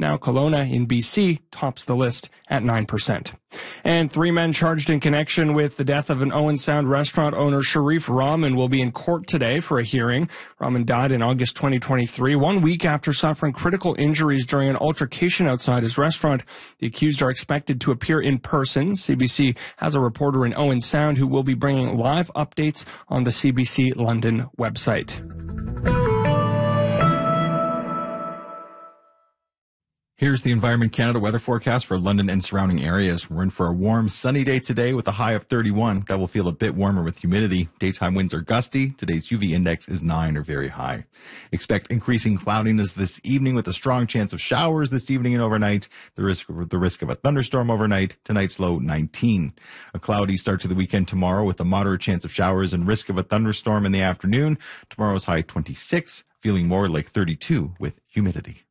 Now Kelowna in BC tops the list at 9%. And 3 men charged in connection with the death of an Owen Sound restaurant owner, Sharif Rahman, will be in court today for a hearing. Rahman died in August 2023, 1 week after suffering critical injuries during an altercation outside his restaurant. The accused are expected to appear in person. CBC has a reporter in Owen Sound who will be bringing live updates on the CBC London website. Here's the Environment Canada weather forecast for London and surrounding areas. We're in for a warm, sunny day today with a high of 31. That will feel a bit warmer with humidity. Daytime winds are gusty. Today's UV index is 9 or very high. Expect increasing cloudiness this evening with a strong chance of showers this evening and overnight. The risk of a thunderstorm overnight. Tonight's low 19. A cloudy start to the weekend tomorrow with a moderate chance of showers and risk of a thunderstorm in the afternoon. Tomorrow's high 26, feeling more like 32 with humidity.